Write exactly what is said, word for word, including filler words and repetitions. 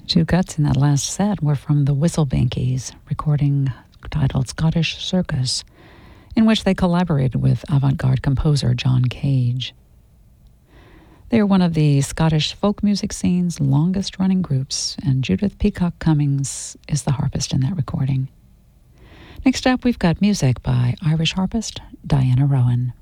Two cuts in that last set were from the Whistlebankies, recording titled Scottish Circus, in which they collaborated with avant-garde composer John Cage. They are one of the Scottish folk music scene's longest-running groups, and Judith Peacock Cummings is the harpist in that recording. Next up, we've got music by Irish harpist Diana Rowan.